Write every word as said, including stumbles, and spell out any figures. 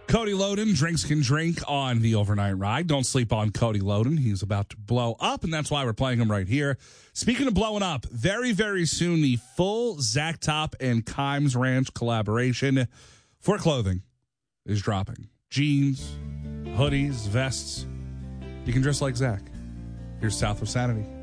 Cody Loden, Drinks Can Drink on the Overnight Ride. Don't sleep on Cody Loden. He's about to blow up, and that's why we're playing him right here. Speaking of blowing up, very, very soon, the full Zach Top and Kimes Ranch collaboration for clothing is dropping. Jeans, hoodies, vests. You can dress like Zach. Here's South of Sanity.